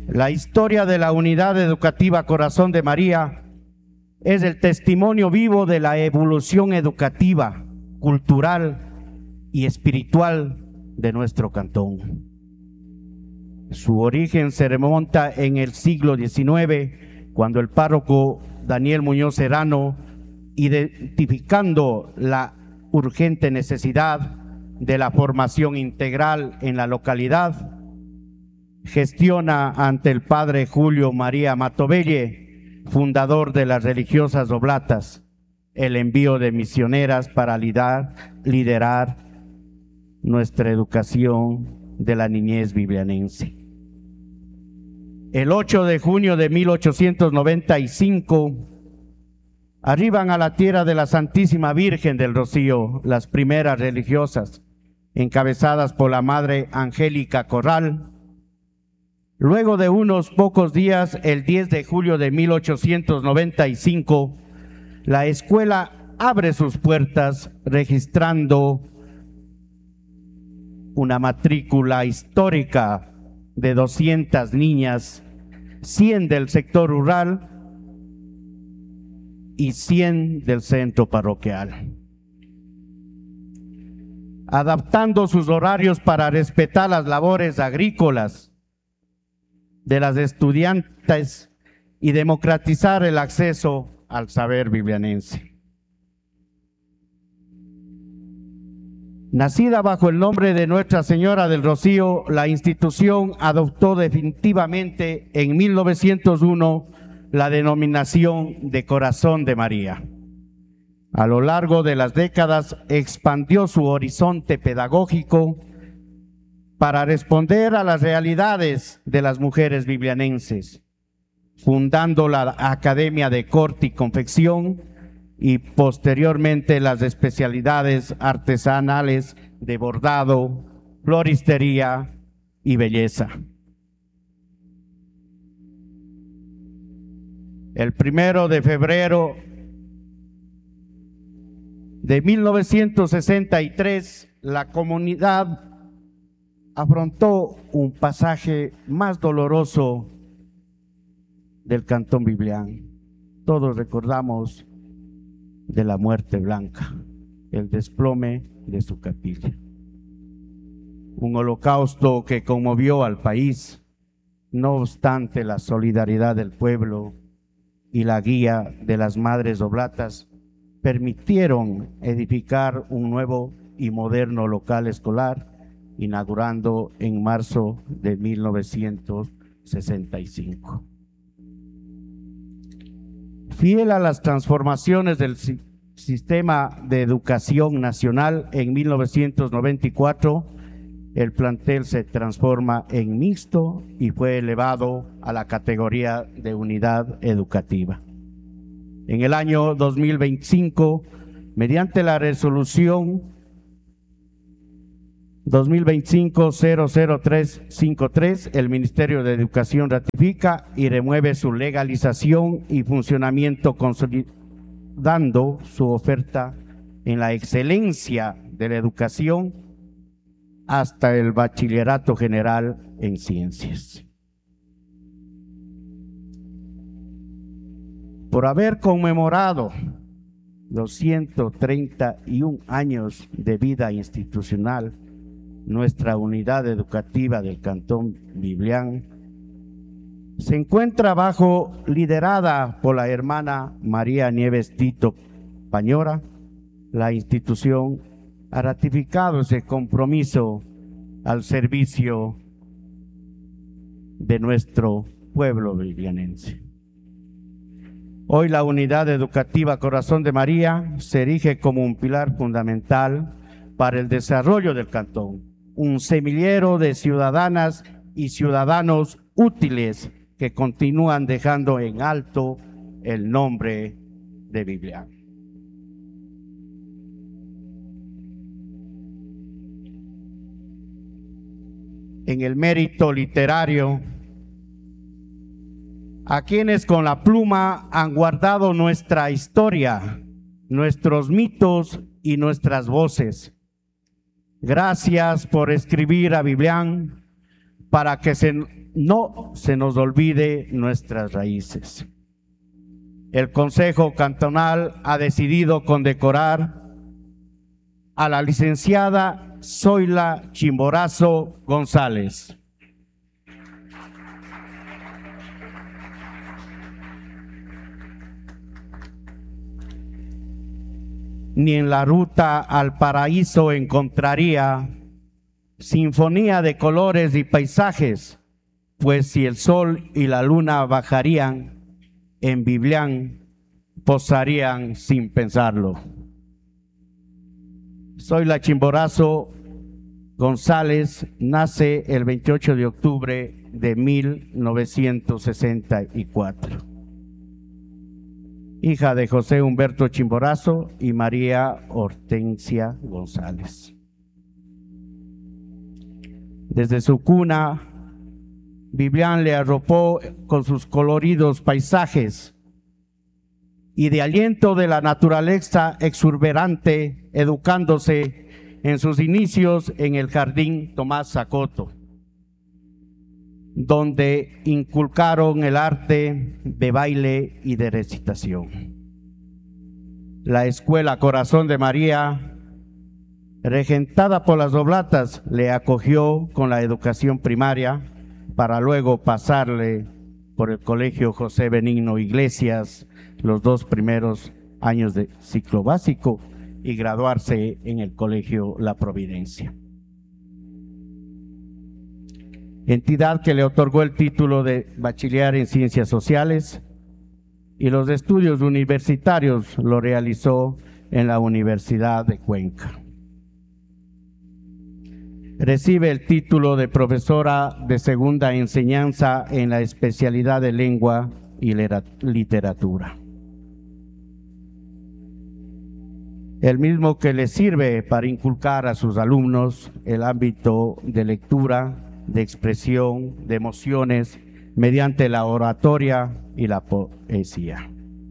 La historia de la Unidad Educativa Corazón de María es el testimonio vivo de la evolución educativa, cultural y espiritual de nuestro cantón. Su origen se remonta en el siglo XIX, cuando el párroco Daniel Muñoz Serrano, identificando la urgente necesidad de la formación integral en la localidad, gestiona ante el padre Julio María Matovelle, fundador de las religiosas oblatas, el envío de misioneras para liderar nuestra educación de la niñez biblianense. El 8 de junio de 1895 arriban a la tierra de la Santísima Virgen del Rocío las primeras religiosas, encabezadas por la Madre Angélica Corral. Luego de unos pocos días, el 10 de julio de 1895, la escuela abre sus puertas registrando una matrícula histórica de 200 niñas, 100 del sector rural y 100 del centro parroquial. Adaptando sus horarios para respetar las labores agrícolas de las estudiantes y democratizar el acceso al saber biblianense. Nacida bajo el nombre de Nuestra Señora del Rocío, la institución adoptó definitivamente en 1901 la denominación de Corazón de María. A lo largo de las décadas expandió su horizonte pedagógico para responder a las realidades de las mujeres biblianenses, fundando la Academia de Corte y Confección y posteriormente las especialidades artesanales de bordado, floristería y belleza. El 1 de febrero de 1963, la comunidad afrontó un pasaje más doloroso del Cantón Biblián. Todos recordamos de la muerte blanca, el desplome de su capilla. Un holocausto que conmovió al país. No obstante, la solidaridad del pueblo y la guía de las madres oblatas permitieron edificar un nuevo y moderno local escolar, inaugurando en marzo de 1965. Fiel a las transformaciones del sistema de educación nacional, en 1994 el plantel se transforma en mixto y fue elevado a la categoría de unidad educativa. En el año 2025, mediante la resolución 2025-00353, el Ministerio de Educación ratifica y remueve su legalización y funcionamiento, consolidando su oferta en la excelencia de la educación hasta el bachillerato general en ciencias. Por haber conmemorado los 131 años de vida institucional, nuestra unidad educativa del Cantón Biblián se encuentra liderada por la hermana María Nieves Tito Pañora. La institución ha ratificado ese compromiso al servicio de nuestro pueblo biblianense. Hoy la unidad educativa Corazón de María se erige como un pilar fundamental para el desarrollo del cantón, un semillero de ciudadanas y ciudadanos útiles que continúan dejando en alto el nombre de Biblián. En el mérito literario, a quienes con la pluma han guardado nuestra historia, nuestros mitos y nuestras voces. Gracias por escribir a Biblián para que se no se nos olvide nuestras raíces. El Consejo Cantonal ha decidido condecorar a la licenciada Zoila Chimborazo González. Ni en la ruta al paraíso encontraría sinfonía de colores y paisajes, pues si el sol y la luna bajarían, en Biblián posarían sin pensarlo. Zoila Chimborazo González nace el 28 de octubre de 1964. Hija de José Humberto Chimborazo y María Hortensia González. Desde su cuna, Biblián le arropó con sus coloridos paisajes y de aliento de la naturaleza exuberante, educándose en sus inicios en el Jardín Tomás Zacoto, donde inculcaron el arte de baile y de recitación. La Escuela Corazón de María, regentada por las Oblatas, le acogió con la educación primaria para luego pasarle por el Colegio José Benigno Iglesias los 2 primeros años de ciclo básico y graduarse en el Colegio La Providencia, entidad que le otorgó el título de bachiller en Ciencias Sociales, y los estudios universitarios lo realizó en la Universidad de Cuenca. Recibe el título de profesora de segunda enseñanza en la especialidad de lengua y literatura, el mismo que le sirve para inculcar a sus alumnos el ámbito de lectura, de expresión, de emociones, mediante la oratoria y la poesía.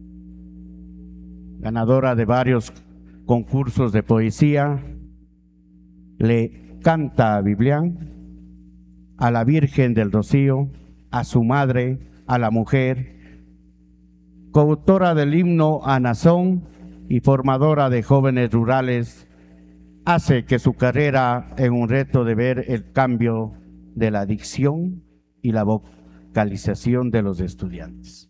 Ganadora de varios concursos de poesía, le canta a Biblián, a la Virgen del Rocío, a su madre, a la mujer, coautora del himno a Nazón y formadora de jóvenes rurales, hace que su carrera en un reto de ver el cambio de la dicción y la vocalización de los estudiantes.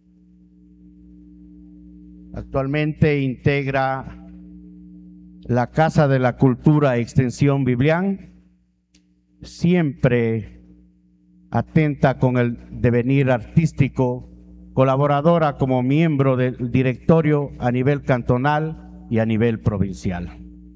Actualmente integra la Casa de la Cultura Extensión Biblián, siempre atenta con el devenir artístico, colaboradora como miembro del directorio a nivel cantonal y a nivel provincial.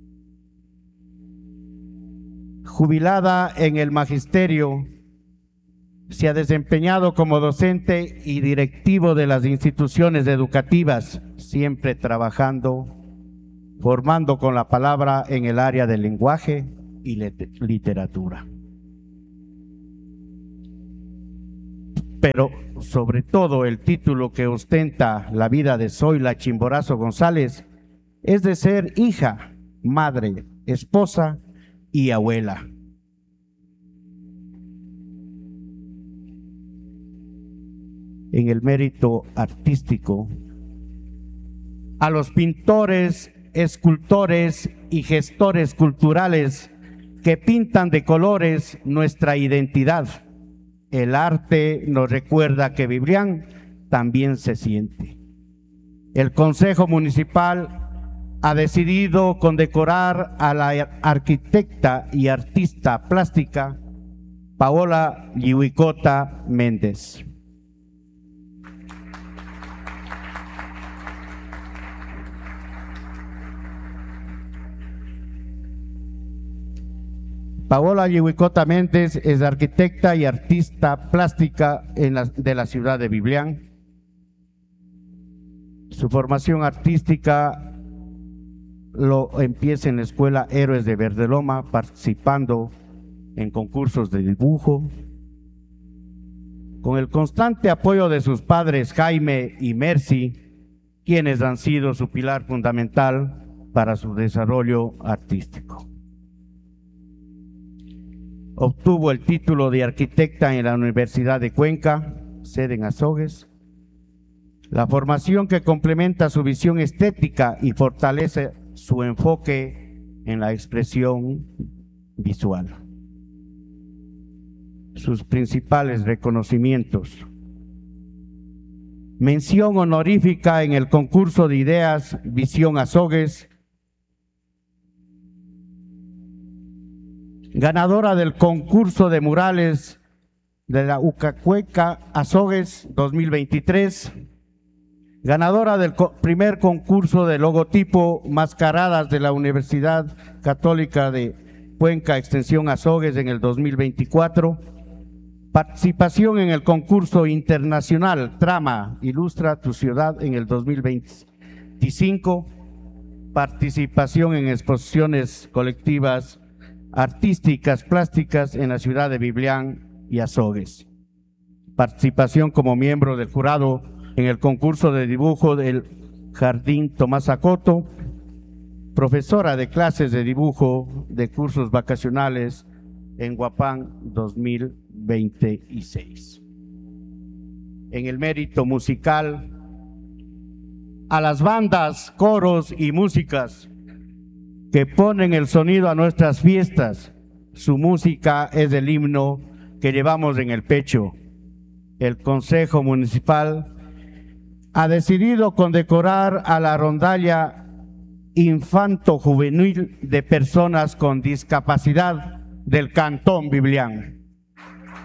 Jubilada en el magisterio, se ha desempeñado como docente y directivo de las instituciones educativas, siempre trabajando, formando con la palabra en el área del lenguaje y literatura. Pero sobre todo el título que ostenta la vida de Zoila Chimborazo González es de ser hija, madre, esposa y abuela. En el mérito artístico, a los pintores, escultores y gestores culturales que pintan de colores nuestra identidad, el arte nos recuerda que Biblián también se siente. El Consejo Municipal ha decidido condecorar a la arquitecta y artista plástica Paola Llihuicota Méndez. Paola Llihuicota Méndez es arquitecta y artista plástica de la ciudad de Biblián. Su formación artística lo empieza en la Escuela Héroes de Verdeloma, participando en concursos de dibujo. Con el constante apoyo de sus padres Jaime y Mercy, quienes han sido su pilar fundamental para su desarrollo artístico. Obtuvo el título de arquitecta en la Universidad de Cuenca, sede en Azogues. La formación que complementa su visión estética y fortalece su enfoque en la expresión visual. Sus principales reconocimientos: mención honorífica en el concurso de ideas Visión Azogues, ganadora del concurso de murales de la Ucacueca Azogues 2023, ganadora del primer concurso de logotipo Mascaradas de la Universidad Católica de Cuenca Extensión Azogues en el 2024, participación en el concurso internacional Trama Ilustra tu Ciudad en el 2025, participación en exposiciones colectivas artísticas plásticas en la ciudad de Biblián y Azogues, participación como miembro del jurado en el concurso de dibujo del Jardín Tomás Acoto, profesora de clases de dibujo de cursos vacacionales en Guapán 2026. En el mérito musical, a las bandas, coros y músicas que ponen el sonido a nuestras fiestas, su música es el himno que llevamos en el pecho. El Consejo Municipal ha decidido condecorar a la rondalla infanto-juvenil de personas con discapacidad del Cantón Biblián.